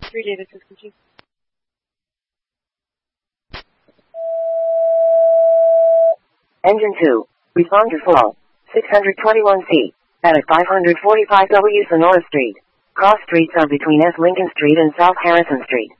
3 Data System Chief. Engine 2. Respond to fall. 621C. At 545W Sonora Street. Cross streets are between S. Lincoln Street and South Harrison Street.